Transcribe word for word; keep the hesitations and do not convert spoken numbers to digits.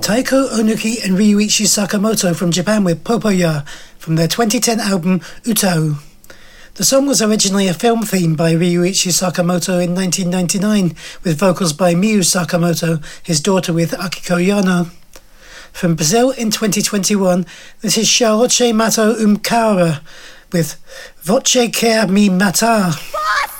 Taiko Onuki and Ryuichi Sakamoto from Japan with Popoya from their twenty ten album Utao. The song was originally a film theme by Ryuichi Sakamoto in nineteen ninety-nine, with vocals by Miyu Sakamoto, his daughter with Akiko Yano. From Brazil in twenty twenty-one, this is Shaoche Mato Um Cara with Voce Quer Me Matar.